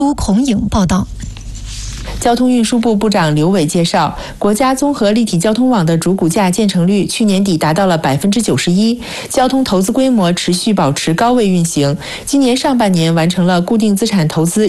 孔颖报道。 交通运输部部长刘伟介绍，国家综合立体交通网的主骨架建成率去年底达到了91%，交通投资规模持续保持高位运行。今年上半年完成了固定资产投资